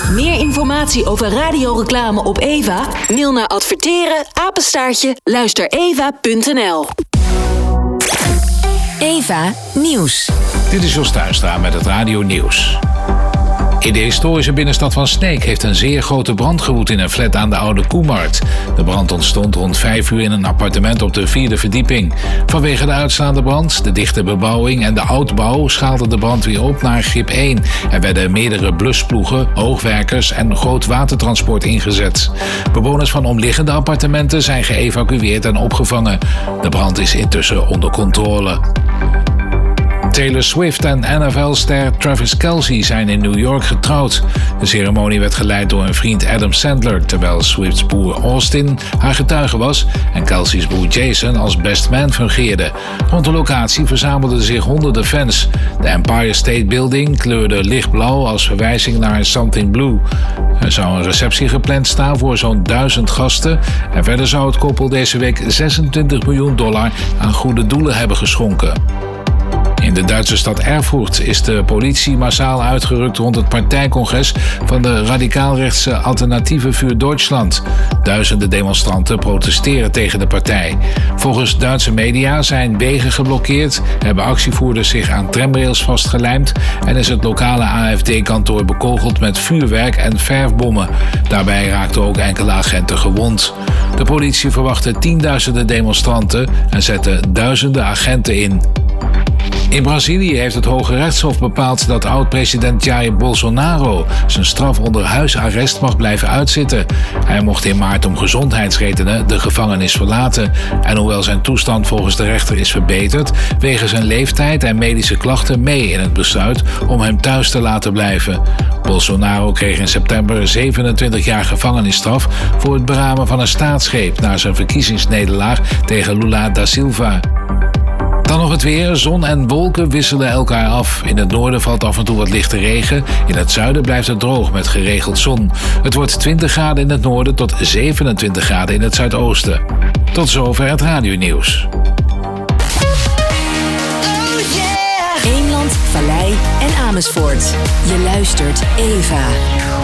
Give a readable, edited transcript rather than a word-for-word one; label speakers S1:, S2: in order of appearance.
S1: Meer informatie over radioreclame op Eva? Mail naar adverteren@luistereva.nl. Eva Nieuws.
S2: Dit is Jos Tuinstra met het Radio Nieuws. In de historische binnenstad van Sneek heeft een zeer grote brand gewoed in een flat aan de Oude Koemarkt. De brand ontstond rond 5 uur in een appartement op de 4e verdieping. Vanwege de uitslaande brand, de dichte bebouwing en de oudbouw schaalde de brand weer op naar grip 1. Er werden meerdere blusploegen, hoogwerkers en groot watertransport ingezet. Bewoners van omliggende appartementen zijn geëvacueerd en opgevangen. De brand is intussen onder controle. Taylor Swift en NFL-ster Travis Kelce zijn in New York getrouwd. De ceremonie werd geleid door hun vriend Adam Sandler, terwijl Swifts broer Austin haar getuige was en Kelce's broer Jason als best man fungeerde. Rond de locatie verzamelden zich honderden fans. De Empire State Building kleurde lichtblauw als verwijzing naar Something Blue. Er zou een receptie gepland staan voor zo'n 1000 gasten en verder zou het koppel deze week $26 miljoen aan goede doelen hebben geschonken. In de Duitse stad Erfurt is de politie massaal uitgerukt rond het partijcongres van de radicaal-rechtse Alternative für Deutschland. Duizenden demonstranten protesteren tegen de partij. Volgens Duitse media zijn wegen geblokkeerd, hebben actievoerders zich aan tramrails vastgelijmd en is het lokale AfD-kantoor bekogeld met vuurwerk en verfbommen. Daarbij raakten ook enkele agenten gewond. De politie verwachtte tienduizenden demonstranten en zette duizenden agenten in. In Brazilië heeft het Hoge Rechtshof bepaald dat oud-president Jair Bolsonaro zijn straf onder huisarrest mag blijven uitzitten. Hij mocht in maart om gezondheidsredenen de gevangenis verlaten. En hoewel zijn toestand volgens de rechter is verbeterd, wegen zijn leeftijd en medische klachten mee in het besluit om hem thuis te laten blijven. Bolsonaro kreeg in september 27 jaar gevangenisstraf voor het beramen van een staatsgreep na zijn verkiezingsnederlaag tegen Lula da Silva. Dan nog het weer. Zon en wolken wisselen elkaar af. In het noorden valt af en toe wat lichte regen. In het zuiden blijft het droog met geregeld zon. Het wordt 20 graden in het noorden tot 27 graden in het zuidoosten. Tot zover het radionieuws.
S1: Eemland, Vallei en Amersfoort. Je luistert Eva.